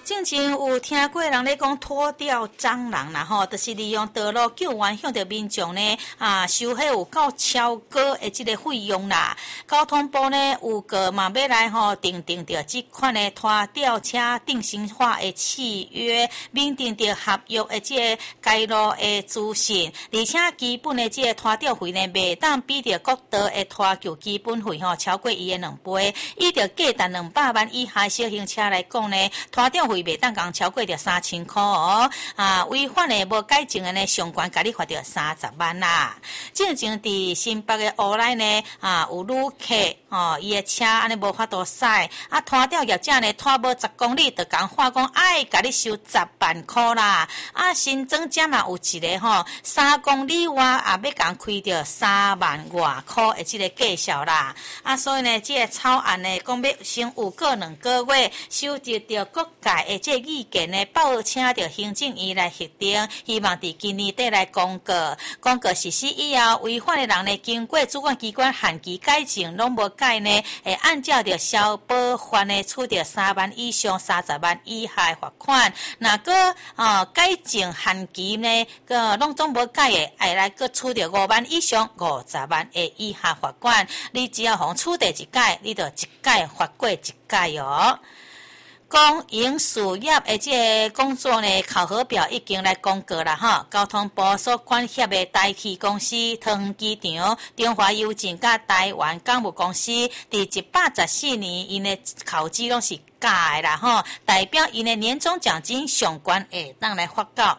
之前有听过人咧讲拖吊蟑螂啦吼，就是利用道路救援向着民众呢收迄有够超高的即个费用啦。交通部呢有个嘛要来吼订定着即款的拖吊车定型化的契约，明定着合约的即个该路的资讯，而且基本的即个拖吊费呢袂当比着国道的拖救基本费吼超过伊的2倍，以着价值200万以下小型车来讲呢，拖吊费袂当讲超过着3000块哦。违反的无改正的呢，上悬甲你罚着30万啦。正前伫新北的乌来呢有旅客伊的车安尼无法度驶，拖吊业者呢拖无10公里，就讲话讲甲你收10万块啦。新增加嘛有一个3公里外要讲开着3万外块的即个计数啦。所以呢，即个草案呢讲要先有过2个月，收集着各界的即个意见呢，报请着行政院来核定，希望伫今年底来公告。公告实施以后，违反的人呢，经过主管机关限期改正，拢无改呢，会按照着消保法呢，处着3万以上30万以下的罚款。若个改正限期呢，个拢总无改的，会来个处着5万以上50万的以下罚款。你只要互处第一改，你就一改罚过一改哦。公营事业的即个工作呢，考核表已经来公告啦哈。交通部所管辖的台铁公司、桃园机场、中华邮政甲台湾港务公司，伫114年因的考绩拢是假的啦吼，代表因的年终奖金上悬会当来发到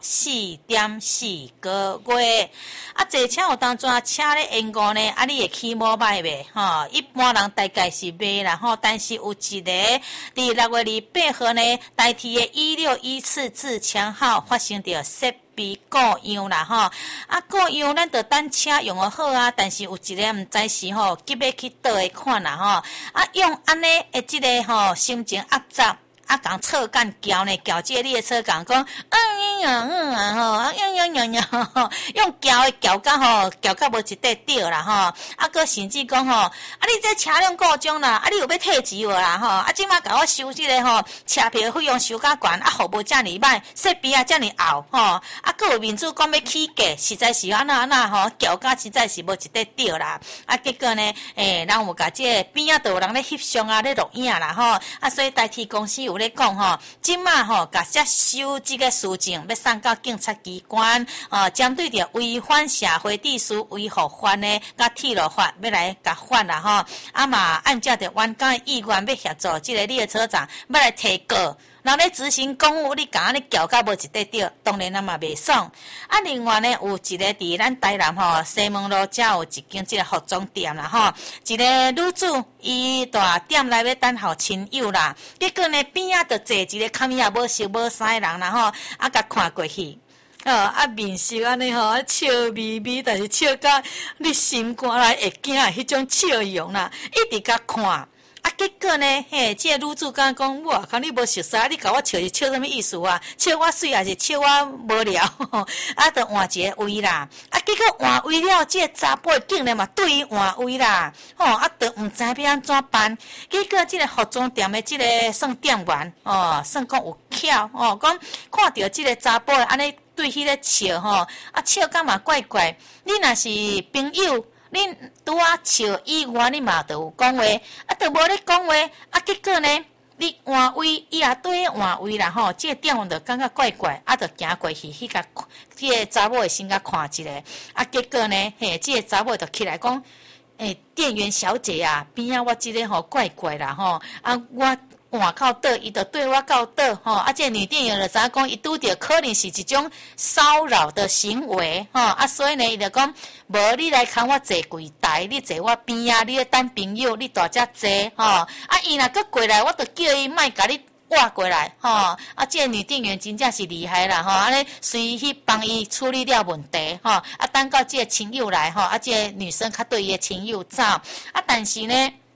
4.4个月。坐车有当阵车咧延误呢，你会起毛歹袂吼？一般人大概是袂啦吼，但是有一个伫6月28号呢，台铁的1614自强号发生着设备故障啦吼，故障咱着等车用得好但是有一个毋知是急要去倒的款啦吼，用安尼的即个心情压杂。讲错干交呢，交这个列车讲讲，用交的交到交到无一块掉啦个甚至讲你这车辆故障啦，你有要退钱无啦即马甲我收这个车票费用收较悬，服务遮尔歹，设备遮尔后个有民主讲要起价，实在是安那交价实在是无一块掉啦，结果呢，人有甲这个边都有人咧翕相咧录影啦所以台铁公司有咧讲即马甲遮收这个事情要送到警察机关针对着违反社会秩序维护法呢，甲铁路法要来甲罚啦嘛按照着员工的意愿要协助这个列车长要来提告。人咧执行公务，你甲你交到无一块掉，当然嘛袂爽。另外呢，有一个伫咱台南西门路遮有一间即个服装店啦一个女主伊大店内要等候亲友啦，结果呢边就坐一个看伊也无熟无识的人啦甲看过去。面色安尼笑眯眯，但是笑到你心肝内会惊迄种笑容啦，一直甲看。结果呢，这个女主讲，哇，看你无熟悉，你甲我笑是笑什么意思笑我水还是笑我无聊？就换一个位啦。结果换位了，这个查甫竟然嘛对伊换位啦。就毋知要安怎办。结果这个服装店的这个算店员算讲有巧讲看到这个查甫安尼对迄个笑笑感嘛怪怪。你若是朋友。恁拄笑以外，你嘛就有讲话，就无咧讲话，结果呢，你换位，伊也对换位啦这个店员就感觉怪怪，就行过去，迄个这个查某的先甲看一下，结果呢，这个查某就起来讲，店员小姐边我这个怪怪啦我。换到倒，伊就对我到倒这个女店员就知影讲，伊拄着可能是一种骚扰的行为所以呢，伊就讲，无你来看我坐柜台，你坐我边你咧等朋友，你大只坐伊若佫过来，我就叫伊莫甲你挖过来这个女店员真正是厉害啦安尼随去帮伊处理了问题等到这个亲友来这个女生较对伊的亲友走但是呢。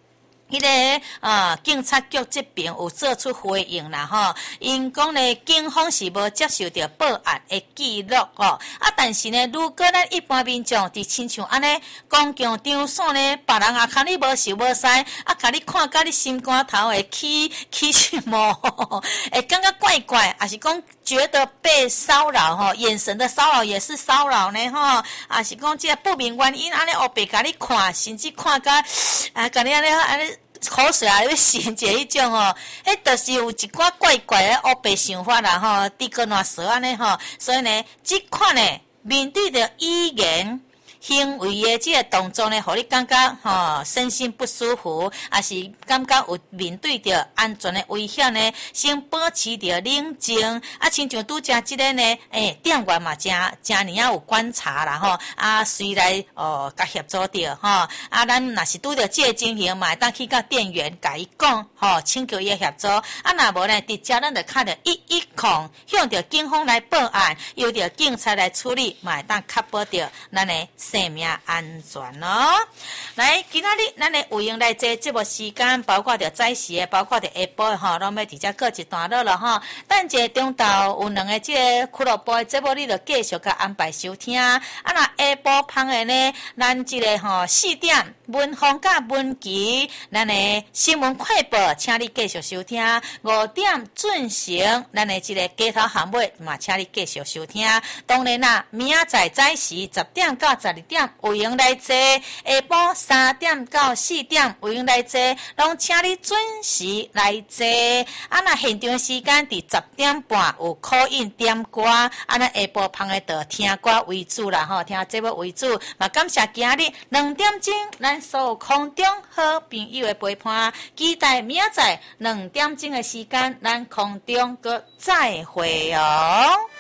迄个警察局这边有做出回应啦吼，因讲呢，警方是无接受到报案的记录哦。但是呢，如果咱一般民众伫亲像安尼公共场所呢，别人也看你无受无使，甲你看甲你心肝头会起什么，会感觉怪怪，还是讲觉得被骚扰吼，眼神的骚扰也是骚扰呢吼，还是讲这不明原因安尼黑白甲你看，甚至看甲甲你安尼。口水啊，要擤者迄种哦，迄就是有一寡怪怪的黑白想法啦吼，滴个烂蛇安尼吼，所以呢，即款呢，面对着语言行为的这个动作呢，互你感觉身心不舒服，也是感觉有面对着安全的危险呢，先保持着冷静。亲像拄则即个呢，店员嘛，真有观察啦吼，随来甲协助着吼，咱若是拄着这个情形嘛，当去甲店员甲伊讲请求伊协助。若无呢，直接咱就敲着110，向着警方来报案，由着警察来处理，嘛会当确保着咱的生命安全咯。来，今仔日咱的有闲来这节目时间，包括着早时的，包括着下晡的拢要直接过一段落了吼。等一中昼有2个这个俱乐部的节目，你就继续甲安排收听。若下晡芳的呢，咱这个4点文风甲文琪，咱的新闻快报，请你继续收听。5点准时，咱的这个街头巷尾嘛，请你继续收听。当然啦，明仔早时10点到12点有闲来坐，下晡3点到4点有闲来坐，拢请你准时来坐。若现场时间伫10点半有call in点歌，咱下晡芳的就听歌为主啦吼，听节目为主。嘛感谢今日2点钟，咱所有空中好朋友的陪伴，期待明仔载2点钟的时间，咱空中再会哦。